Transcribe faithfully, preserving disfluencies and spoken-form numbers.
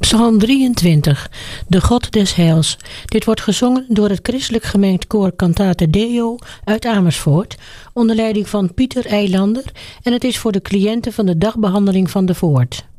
Psalm drieëntwintig, de God des Heils. Dit wordt gezongen door het christelijk gemengd koor Cantate Deo uit Amersfoort, onder leiding van Pieter Eilander, en het is voor de cliënten van de dagbehandeling van de Voort.